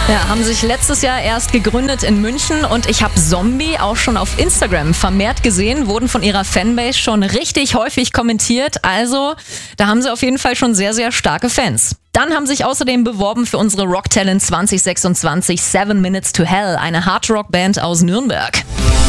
Ja, haben sich letztes Jahr erst gegründet in München und ich habe Zombie auch schon auf Instagram vermehrt gesehen, wurden von ihrer Fanbase schon richtig häufig kommentiert. Also, da haben sie auf jeden Fall schon sehr, sehr starke Fans. Dann haben sich außerdem beworben für unsere Rock Talent 2026 7 Minutes to Hell, eine Hard-Rock-Band aus Nürnberg.